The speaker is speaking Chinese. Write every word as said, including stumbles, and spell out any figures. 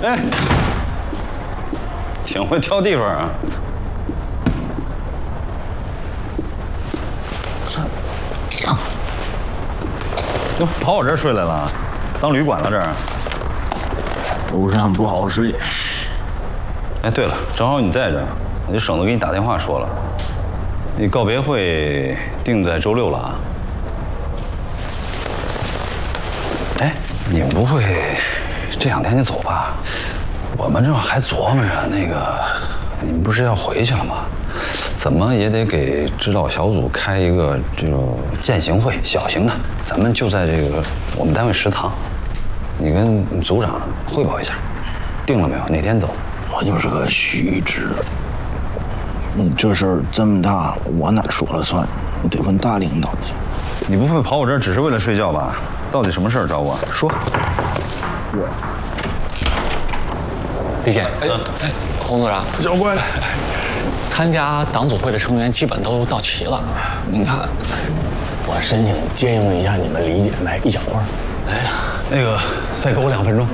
哎，挺会挑地方啊！哟，跑我这儿睡来了，当旅馆了这儿？ 楼上不好睡。 哎，对了，正好你在这儿，我就省得给你打电话说了。那告别会定在周六了啊。哎，你们不会这两天就走吧？我们这还琢磨着那个，你们不是要回去了吗？怎么也得给指导小组开一个这种践行会，小型的，咱们就在这个我们单位食堂，你跟组长汇报一下，定了没有？哪天走？ 我就是个虚职。嗯，这事儿这么大，我哪说了算？我得问大领导去。 你不会跑我这儿只是为了睡觉吧？到底什么事儿找我？说。 我。 李姐，哎哎，洪组长， 教官， 参加党组会的成员基本都到齐了。您看， 我申请借用一下你们李姐麦一小块。 哎呀，那个再给我两分钟。